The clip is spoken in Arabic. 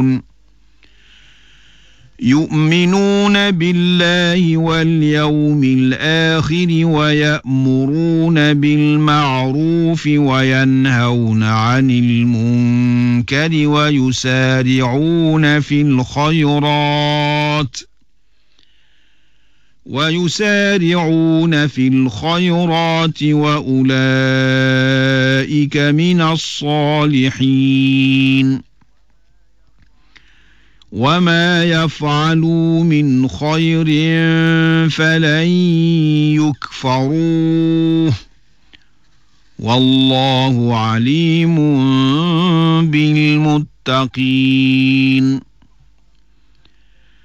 يؤمنون بالله واليوم الآخر ويأمرون بالمعروف وينهون عن المنكر ويسارعون في الخيرات وأولئك من الصالحين وما يفعلوا من خير فلن يكفروه والله عليم بالمتقين.